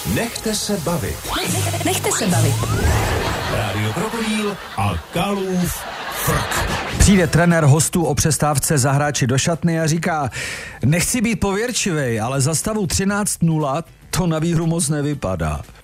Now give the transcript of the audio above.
Nechte se bavit. Nechte se bavit. Rádio Krokodýl a Kalův frk. Přijde trenér hostů o přestávce za hráči do šatny a říká: nechci být pověrčivej, ale za stavu 13:0 to na výhru moc nevypadá.